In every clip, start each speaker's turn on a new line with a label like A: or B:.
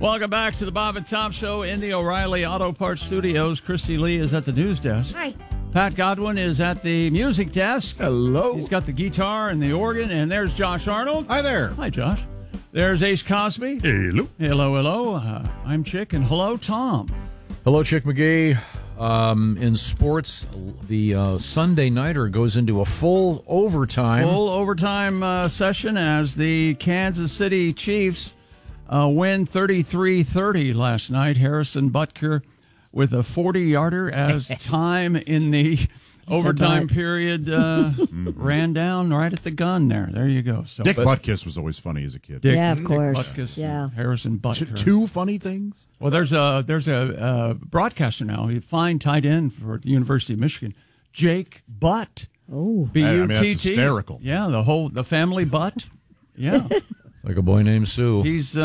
A: Welcome back to the Bob and Tom Show in the O'Reilly Auto Parts Studios. Christy Lee is at the news desk.
B: Hi.
A: Pat Godwin is at the music desk.
C: Hello.
A: He's got the guitar and the organ. And there's Josh Arnold.
C: Hi there.
A: Hi, Josh. There's Ace Cosby.
C: Hello.
A: Hello, hello. I'm Chick, and hello, Tom.
D: Hello, Chick McGee. In sports, the Sunday Nighter goes into a full overtime.
A: Full overtime session as the Kansas City Chiefs win 33-30 last night. Harrison Butker with a 40-yarder as time in the overtime period ran down right at the gun there. There you go. So,
C: Dick Butkus was always funny as a kid.
B: Yeah, of course.
A: Butkus,
B: Yeah.
A: Harrison Butker.
C: Two funny things?
A: Well, there's a broadcaster now, a fine tight end for the University of Michigan, Jake Butt.
B: Oh.
A: B-U-T-T.
C: I mean, that's hysterical.
A: Yeah, the family Butt. Yeah.
D: It's like a boy named Sue.
A: He's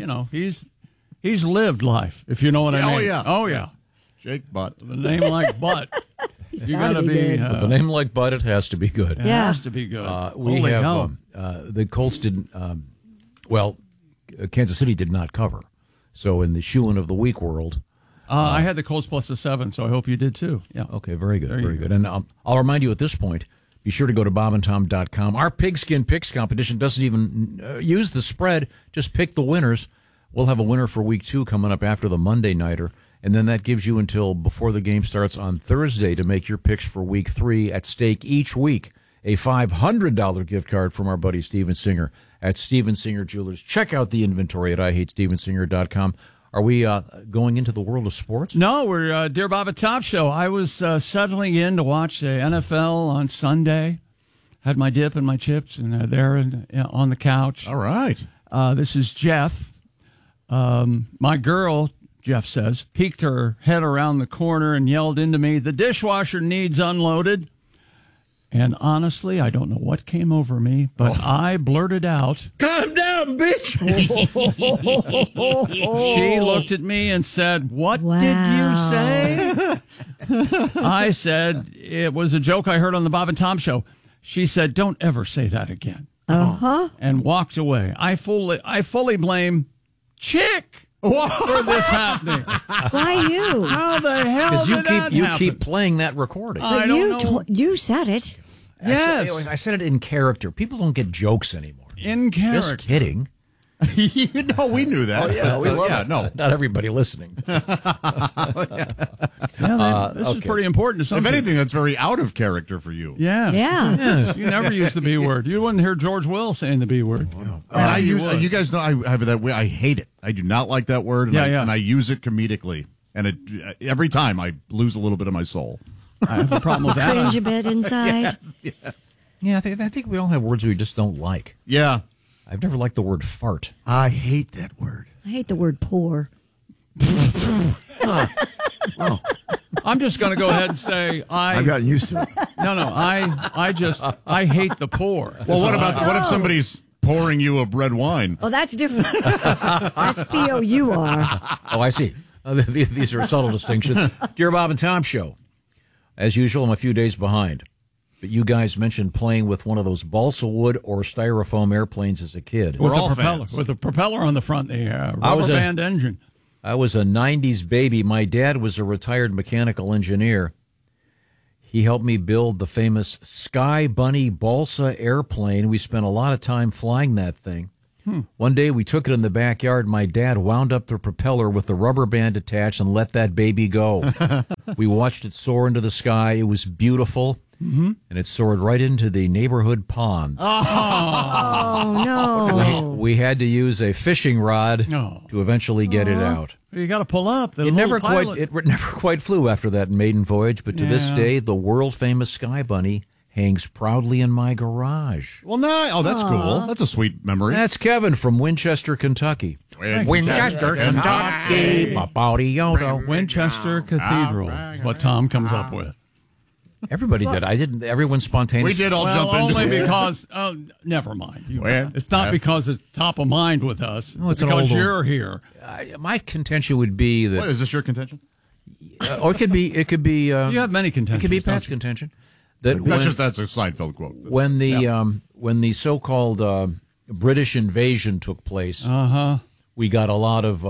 A: he's lived life, if you know what I mean.
C: Oh, yeah.
A: Oh, yeah.
C: Jake Butt.
A: The name like Butt. You got to be.
D: With a name like Bud, it has to be good.
A: It
B: Yeah.
A: has to be good.
D: We
A: Holy
D: have
A: hell.
D: the Colts didn't. Kansas City did not cover. So in the shoe-in of the week world.
A: I had the Colts plus a 7, so I hope you did too. Yeah.
D: Okay, very good,
A: There you
D: very
A: go.
D: good. And I'll remind you at this point, be sure to go to bobandtom.com. Our Pigskin Picks competition doesn't even use the spread, just pick the winners. We'll have a winner for week 2 coming up after the Monday Nighter, and then that gives you until before the game starts on Thursday to make your picks for week 3. At stake each week, a $500 gift card from our buddy Steven Singer at Steven Singer Jewelers. Check out the inventory at IHateStevenSinger.com. Are we going into the world of sports?
A: No, we're Dear Bob and Tom Show. I was settling in to watch the NFL on Sunday. Had my dip and my chips, and there on the couch.
C: All right.
A: This is Jeff. My girl, Jeff says, peeked her head around the corner and yelled into me, "The dishwasher needs unloaded." And honestly, I don't know what came over me, but I blurted out, "Calm down, bitch." She looked at me and said, "What did you say?" I said, "It was a joke I heard on the Bob and Tom Show." She said, "Don't ever say that again." And walked away. I fully blame Chick for this happening.
B: Why you?
A: How the hell
D: Because
A: did that
D: you
A: happen?
D: keep playing that recording.
A: I
B: But
A: don't know.
B: you said it.
A: Yes.
D: I said it in character. People don't get jokes anymore.
A: In character.
D: Just kidding.
C: No, we knew that. No.
D: Not everybody listening.
A: This is
D: okay.
A: pretty important to some
C: If
A: people.
C: anything, that's very out of character for you.
A: Yes.
B: Yeah.
A: Yes. You never use the B word. You wouldn't hear George Will saying the B word.
C: And
A: would.
C: you guys know I have it that way. I hate it. I do not like that word. And and I use it comedically. And every time I lose a little bit of my soul.
A: I have a problem with that.
B: Cringe a bit inside.
C: Yes.
D: Yeah, I think we all have words we just don't like.
C: Yeah.
D: I've never liked the word fart.
C: I hate that word.
B: I hate the word poor.
A: I'm just going to go ahead and say
E: I've gotten used to it.
A: I hate the poor.
C: Well, what if somebody's pouring you a red wine?
B: Oh, that's different. That's P-O-U-R.
D: Oh, I see. These are subtle distinctions. Dear Bob and Tom Show. As usual, I'm a few days behind. But you guys mentioned playing with one of those balsa wood or styrofoam airplanes as a kid.
C: We're all
A: propeller,
C: fans.
A: with a propeller on the front, the
D: I was
A: rubber band engine.
D: I was a 90s baby. My dad was a retired mechanical engineer. He helped me build the famous Sky Bunny balsa airplane. We spent a lot of time flying that thing. One day we took it in the backyard. My dad wound up the propeller with the rubber band attached and let that baby go. We watched it soar into the sky. It was beautiful. And it soared right into the neighborhood pond.
B: Oh, no.
D: We had to use a fishing rod to eventually get it out.
A: You got to pull up.
D: It never quite flew after that maiden voyage, but to this day, the world famous Sky Bunny hangs proudly in my garage.
C: Well, that's cool. That's a sweet memory.
D: That's Kevin from Winchester, Kentucky.
C: Winchester,
D: Kentucky.
A: Winchester Cathedral is what Tom comes up with.
D: Everybody did. I didn't. Everyone spontaneously.
C: We did all jump into
A: only
C: it.
A: because, never mind.
C: Well,
A: it's not because it's top of mind with us.
D: No, it's
A: because
D: an old-
A: you're here.
D: My contention would be that,
C: What, is this your contention?
D: or it could be.
A: You have many contentions.
D: It could be
A: don't
D: Pat's
A: you?
D: contention. That
C: That's a Seinfeld quote.
D: when the so-called British invasion took place, we got a lot of.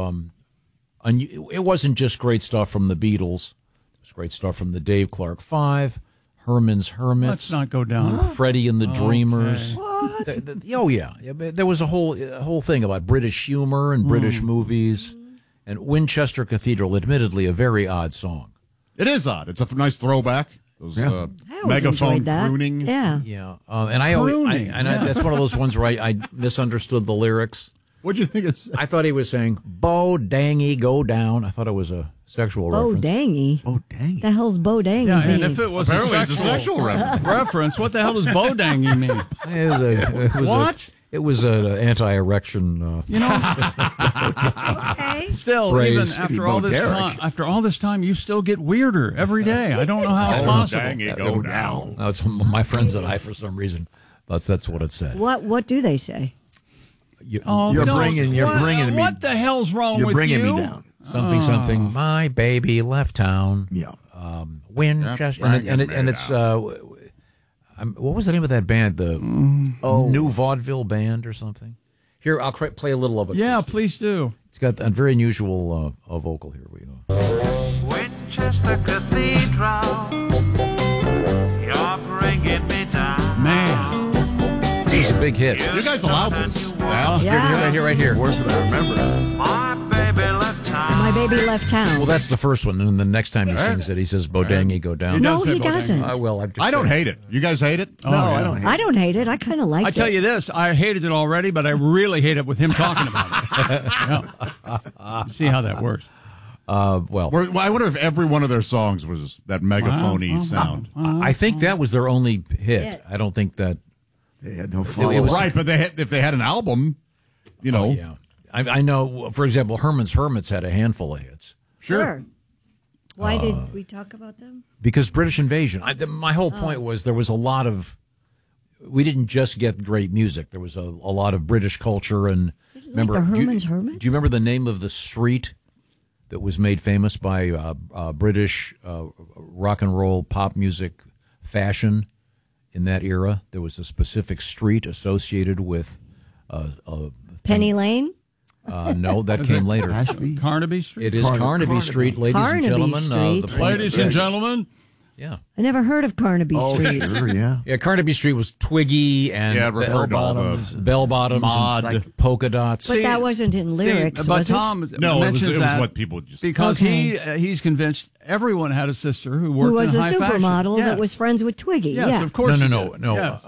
D: It wasn't just great stuff from the Beatles. It was great stuff from the Dave Clark Five, Herman's Hermits.
A: Let's not go down.
D: Freddie and the Dreamers.
B: What?
D: There was a whole thing about British humor and British movies, and Winchester Cathedral. Admittedly, a very odd song.
C: It is odd. It's a nice throwback. Those
B: I always
C: megaphone
B: enjoyed that.
C: crooning.
B: Yeah.
D: Yeah, and that's one of those ones where I misunderstood the lyrics.
C: What do you think it's?
D: I thought he was saying "Bo Dangy, go down." I thought it was a sexual
B: Bo
D: reference.
B: Dangy.
E: Oh, dang.
B: The hell's Bo Dangy
A: Yeah,
B: mean?
A: and if it was
C: Apparently it's a sexual reference.
A: reference, what the hell does bodangy mean?
D: It was an anti-erection.
B: Okay.
A: Still,
D: Phrase.
A: even after all this time, you still get weirder every day. I don't know how it's possible.
C: Dang it, go down.
D: That's my friends and I, for some reason, that's what it said.
B: What do they say?
E: You're
A: don't-
E: bringing me.
A: What the hell's wrong
E: You're
A: with
E: bringing
A: you?
E: me down.
D: Something. My baby left town.
E: Yeah.
D: Winchester, and it's what was the name of that band? The New Vaudeville Band or something. Here, I'll play a little of it.
A: Yeah, please do.
D: It's got a very unusual vocal. Here we go.
F: Winchester Cathedral, you're bringing me down.
A: Man.
D: This was a big hit.
C: You guys allowed this? Al?
B: Yeah.
D: Right here.
E: Worse than I remember.
F: My baby left town.
B: My baby left town.
D: Well, that's the first one, and then the next time he sings it, he says "Bodangy, go down."
B: no,
A: does say
B: he
A: Bodangy.
B: doesn't.
C: I don't hate it. You guys hate it?
E: No, I don't hate
B: I don't hate it. I kind of like it.
A: I tell you this, I hated it already, but I really hate it with him talking about it. Yeah. See how that works.
D: Well,
C: I wonder if every one of their songs was that megaphony sound.
D: I think that was their only hit. I don't think that.
E: They had no follow.
D: It was-
C: Right, but if they had an album,
D: Oh, yeah. I know, for example, Herman's Hermits had a handful of hits.
B: Sure. Why did we talk about them?
D: Because British Invasion. My whole point was there was a lot of. We didn't just get great music. There was a lot of British culture and. Remember
B: the
D: do you-
B: Herman's Hermits?
D: Do you remember the name of the street that was made famous by British rock and roll pop music fashion in that era? There was a specific street associated with
B: Penny Lane?
D: no, that came later.
E: Ashby.
A: Carnaby Street?
D: It is Carnaby Street, ladies and
B: Carnaby
D: gentlemen.
B: Street.
A: Ladies and gentlemen.
D: Yeah.
B: I never heard of Carnaby Street.
E: Sure, yeah.
D: Yeah, Carnaby Street was Twiggy and
C: Yeah, it referred to all
D: bell bottoms
C: Mod.
D: and like polka dots.
B: But that wasn't in lyrics,
A: but
B: was it?
A: Tom
C: No, it
A: mentions
C: was
A: that
C: what people just.
A: because
B: Okay.
A: he's convinced everyone had a sister who worked
B: Who was
A: in
B: a
A: high fashion.
B: supermodel
A: Yeah.
B: that was friends with Twiggy.
A: Yes,
B: yeah.
A: of course.
D: No.
A: Yes.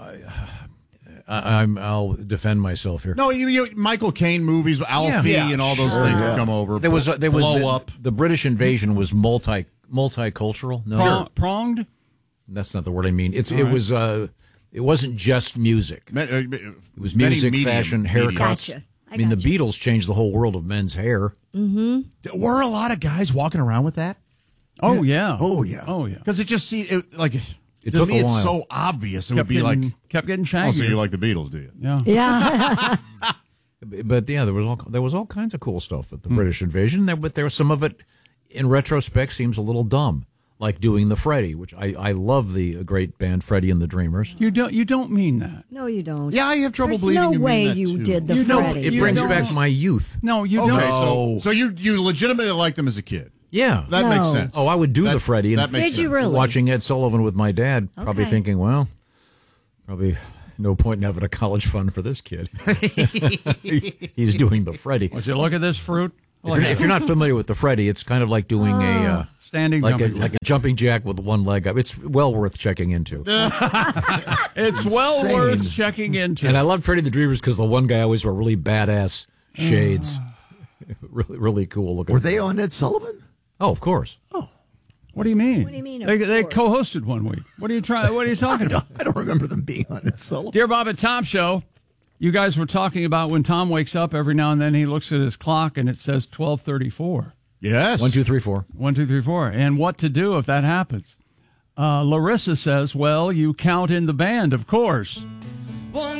D: I'll defend myself here.
C: No, you Michael Caine movies, Alfie,
D: Yeah.
C: and all those things would come over.
D: There was
C: blow up.
D: The British invasion was multicultural. No,
A: Pronged?
D: that's not the word I mean. It wasn't just music. It was music, fashion, haircuts.
B: Gotcha.
D: I mean, the
B: gotcha.
D: Beatles changed the whole world of men's hair.
C: Were a lot of guys walking around with that?
A: Oh, yeah.
E: Oh, yeah.
A: Oh, yeah.
C: Because it just like
D: It
C: to
D: took
C: me,
D: a
C: it's
D: while.
C: so obvious. It would
A: Kept
C: be like,
A: kept getting
C: oh,
A: shaggy.
C: so you like the Beatles, do you?
A: Yeah.
B: Yeah.
D: But yeah, there was all kinds of cool stuff at the British invasion. But there was some of it, in retrospect, seems a little dumb, like doing the Freddie, which I love the great band Freddie and the Dreamers.
A: You don't mean that.
B: No, you don't.
C: Yeah, I have trouble
B: There's
C: believing
B: no
C: you mean
B: way
C: that,
B: you
C: too.
B: did the
A: You don't-
B: Freddie.
D: It
A: You
D: brings
A: don't-
D: back my youth.
A: No, you
C: Okay,
A: don't.
C: so you legitimately liked them as a kid.
D: Yeah.
C: That
B: No.
C: makes sense.
D: Oh, I would do the Freddie.
C: That
D: And
C: makes
B: Did you
C: sense.
B: really?
D: watching Ed Sullivan with my dad, probably
B: Okay.
D: thinking, well, probably no point in having a college fund for this kid. He's doing the Freddie.
A: Would you look at this fruit?
D: If you're not familiar with the Freddie, it's kind of like doing a
A: Standing jumping
D: like a jumping jack with one leg up. It's well worth checking into.
A: It's well worth checking into.
D: And I love Freddie the Dreamers because the one guy always wore really badass shades. really, really cool looking.
E: Were they on Ed Sullivan?
D: Oh, of course.
A: What do you mean?
B: What do you mean, of
A: They
B: course?
A: co-hosted one week. What are you talking about?
E: I don't remember them being on Ed Sullivan.
A: Dear Bob and Tom Show, you guys were talking about when Tom wakes up every now and then he looks at his clock and it says 12:34.
C: Yes.
D: 1, 2, 3, 4.
A: 1, 2, 3, 4. And what to do if that happens? Larissa says, well, you count in the band, of course.
F: 1,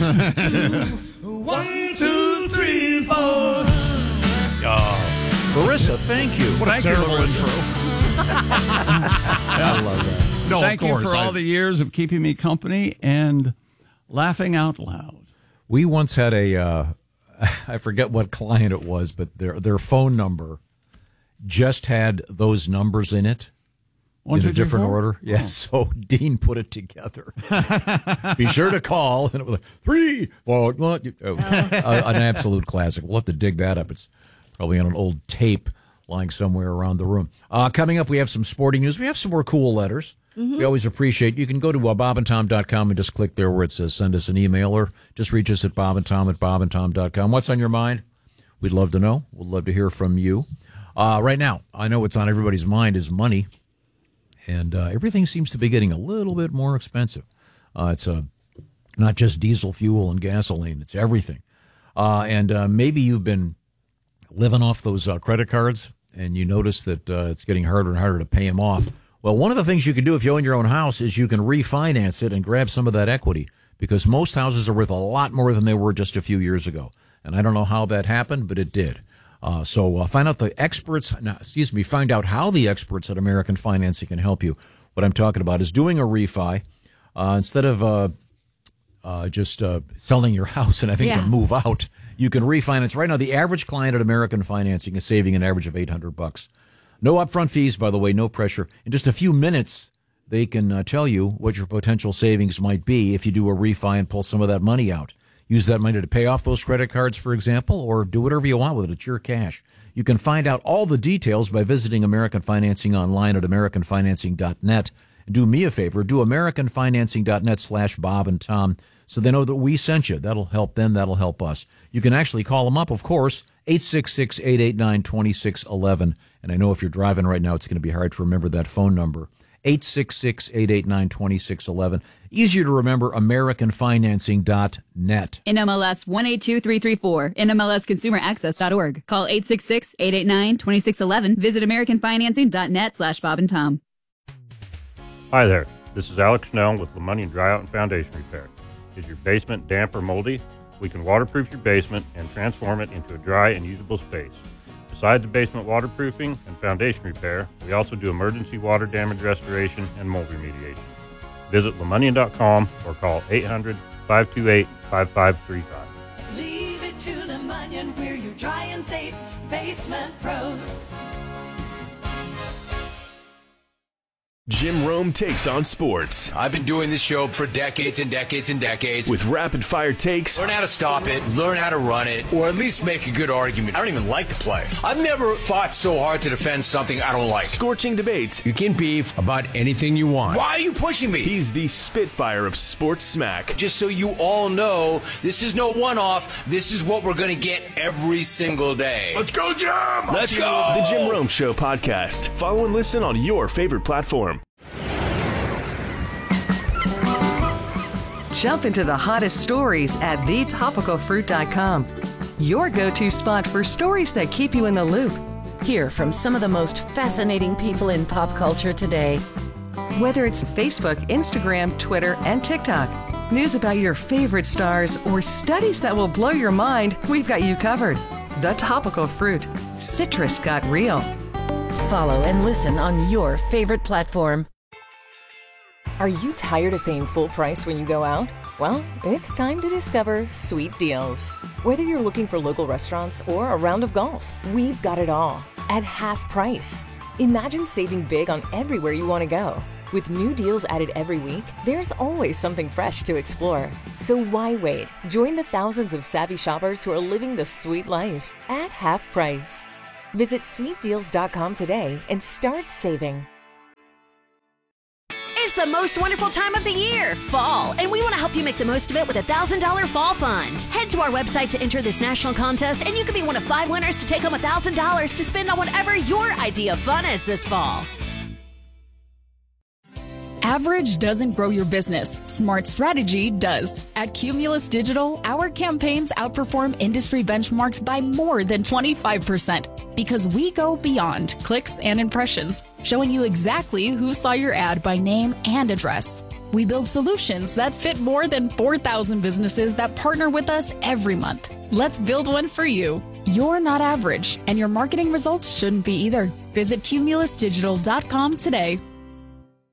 F: 2, 3, 4.
D: Larissa, thank you.
C: What a
A: Thank you,
C: terrible
A: Larissa.
C: intro.
D: I love that.
C: No,
A: Thank
C: of course.
A: you for all the years of keeping me company and laughing out loud.
D: We once had a I forget what client it was, but their phone number just had those numbers in it. In a different order. Yeah, so Dean put it together. Be sure to call. And it was like, 3, 4, 1. An absolute classic. We'll have to dig that up. It's probably on an old tape lying somewhere around the room. Coming up, we have some sporting news. We have some more cool letters. We always appreciate. You can go to bobandtom.com and just click there where it says send us an email, or just reach us at bobandtom@bobandtom.com. What's on your mind? We'd love to know. We'd love to hear from you. Right now, I know what's on everybody's mind is money. And everything seems to be getting a little bit more expensive. It's not just diesel fuel and gasoline. It's everything. And maybe you've been living off those credit cards, and you notice that it's getting harder and harder to pay them off. Well, one of the things you can do if you own your own house is you can refinance it and grab some of that equity, because most houses are worth a lot more than they were just a few years ago. And I don't know how that happened, but it did. So find out find out how the experts at American Financing can help you. What I'm talking about is doing a refi instead of just selling your house and having to move out. You can refinance. Right now, the average client at American Financing is saving an average of $800. No upfront fees, by the way, no pressure. In just a few minutes, they can tell you what your potential savings might be if you do a refi and pull some of that money out. Use that money to pay off those credit cards, for example, or do whatever you want with it. It's your cash. You can find out all the details by visiting American Financing online at americanfinancing.net. And do me a favor, do americanfinancing.net/Bob and Tom, so they know that we sent you. That'll help them. That'll help us. You can actually call them up, of course, 866-889-2611. And I know if you're driving right now, it's going to be hard to remember that phone number. 866-889-2611. Easier to remember, americanfinancing.net.
G: NMLS 182334, NMLSconsumeraccess.org. Call 866-889-2611. Visit americanfinancing.net/Bob and Tom.
H: Hi there. This is Alex Snell with LeMonnier Dryout and Foundation Repair. Is your basement damp or moldy? We can waterproof your basement and transform it into a dry and usable space. Besides the basement waterproofing and foundation repair, we also do emergency water damage restoration and mold remediation. Visit LeMonnier.com or call 800-528-5535.
I: Leave it to LeMonnier, we're your dry and safe basement pros.
J: Jim Rome takes on sports.
K: I've been doing this show for decades and decades and decades.
J: With rapid-fire takes.
K: Learn how to stop it, learn how to run it, or at least make a good argument. I don't even like to play. I've never fought so hard to defend something I don't like.
J: Scorching debates.
K: You can beef about anything you want. Why are you pushing me?
J: He's the Spitfire of sports smack.
K: Just so you all know, this is no one-off. This is what we're going to get every single day.
J: Let's go, Jim!
K: Let's go!
J: The Jim Rome Show podcast. Follow and listen on your favorite platform.
L: Jump into the hottest stories at thetopicalfruit.com. Your go-to spot for stories that keep you in the loop.
M: Hear from some of the most fascinating people in pop culture today.
L: Whether it's Facebook, Instagram, Twitter, and TikTok, news about your favorite stars, or studies that will blow your mind, we've got you covered. The Topical Fruit. Citrus got real.
M: Follow and listen on your favorite platform.
N: Are you tired of paying full price when you go out? Well, it's time to discover Sweet Deals. Whether you're looking for local restaurants or a round of golf, we've got it all at half price. Imagine saving big on everywhere you want to go. With new deals added every week, there's always something fresh to explore. So why wait? Join the thousands of savvy shoppers who are living the sweet life at half price. Visit sweetdeals.com today and start saving.
O: It's the most wonderful time of the year, fall, and we want to help you make the most of it with a $1,000 fall fund. Head to our website to enter this national contest, and you could be one of 5 winners to take home $1,000 to spend on whatever your idea of fun is this fall.
P: Average doesn't grow your business. Smart strategy does. At Cumulus Digital, our campaigns outperform industry benchmarks by more than 25% because we go beyond clicks and impressions, showing you exactly who saw your ad by name and address. We build solutions that fit more than 4,000 businesses that partner with us every month. Let's build one for you. You're not average, and your marketing results shouldn't be either. Visit cumulusdigital.com today.